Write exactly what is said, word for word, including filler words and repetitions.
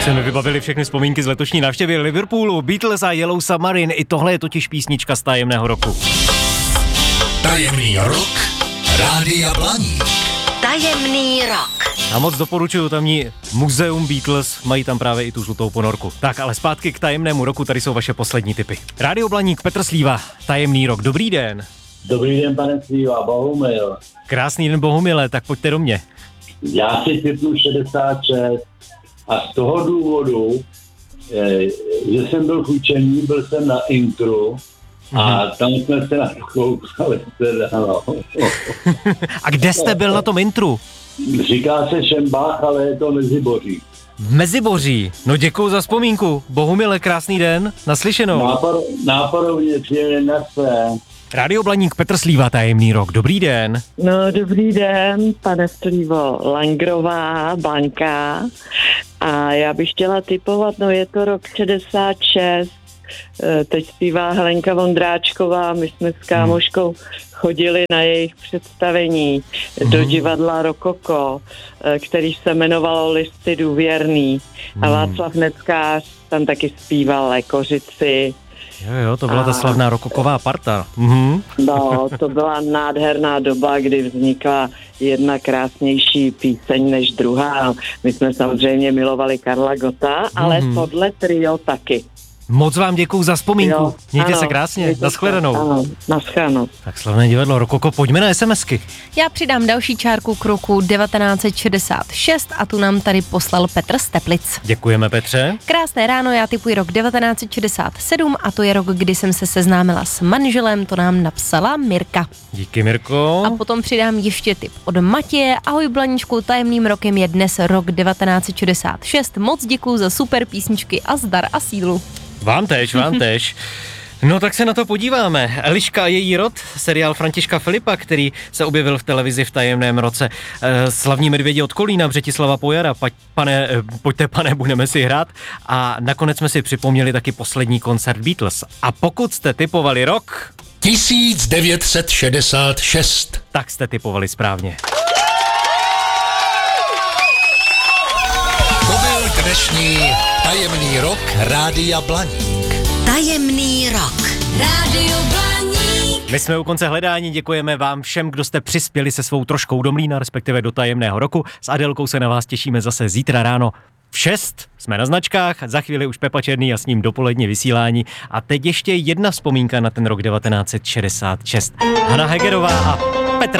Teď se mi vybavili všechny vzpomínky z letošní návštěvy Liverpoolu, Beatles a Yellow Submarine. I tohle je totiž písnička z tajemného roku. Tajemný rok Rádia Blaník. Tajemný rok. A moc doporučuju tamní muzeum Beatles, mají tam právě i tu žlutou ponorku. Tak ale zpátky k tajemnému roku, tady jsou vaše poslední tipy. Rádio Blaník, Petr Slíva, tajemný rok, dobrý den. Dobrý den, pane Slíva, Bohumil. Krásný den, Bohumile, tak pojďte do mě. Já si typnu šedesát šest a z toho důvodu, že jsem byl v učení, byl jsem na intru a tam jsme se nakoukali. No. A kde jste byl na tom intru? Říká se Šembách, ale je to Meziboří. V Meziboří. No děkuju za vzpomínku. Bohumile, krásný den, naslyšenou. Nápor, náporovně, příjemně na své. Rádio Blaník, Petr Slíva, tajemný rok, dobrý den. No, dobrý den, pane Slívo, Langrová, Blanka. A já bych chtěla tipovat, no je to rok šedesát šest, teď zpívá Helenka Vondráčková, my jsme s kámoškou chodili na jejich představení do divadla Rokoko, který se jmenovalo Listy důvěrný. A Václav Neckář tam taky zpíval Lékořici. Jo, jo, to byla a... ta slavná rokoková parta. Mhm. No, to byla nádherná doba, kdy vznikla jedna krásnější píseň než druhá. My jsme samozřejmě milovali Karla Gotta, ale mm. tohle trio taky. Moc vám děkuju za vzpomínku. Jo, Mějte ano, se krásně. Naschledanou. Ano, naschledanou. Tak slavné divadlo Rokoko, pojďme na SMSky. Já přidám další čárku k roku devatenáct set šedesát šest a tu nám tady poslal Petr z Teplic. Děkujeme, Petře. Krásné ráno, já tipuji rok devatenáct set šedesát sedm a to je rok, kdy jsem se seznámila s manželem, to nám napsala Mirka. Díky, Mirko. A potom přidám ještě tip od Matěje. Ahoj Blaníčku, tajemným rokem je dnes rok devatenáct set šedesát šest. Moc děkuju za super písničky a zdar a sílu. Vám též, vám též. No tak se na to podíváme. Eliška a její rod, seriál Františka Filipa, který se objevil v televizi v tajemném roce. E, slavní medvědi od Kolína, Břetislava Pojara, pa, pane, pojďte pane, budeme si hrát. A nakonec jsme si připomněli taky poslední koncert Beatles. A pokud jste tipovali rok... tisíc devět set šedesát šest. Tak jste tipovali správně. To byl dnešní tajemný rok Rádia Blaník. Tajemný rok. Rádio Blaník. My jsme u konce hledání, děkujeme vám všem, kdo jste přispěli se svou troškou do mlýna, respektive do tajemného roku. S Adélkou se na vás těšíme zase zítra ráno v šest. Jsme na značkách, za chvíli už Pepa Černý a s ním dopolední vysílání. A teď ještě jedna vzpomínka na ten rok devatenáct set šedesát šest. Hana Hegerová a Petr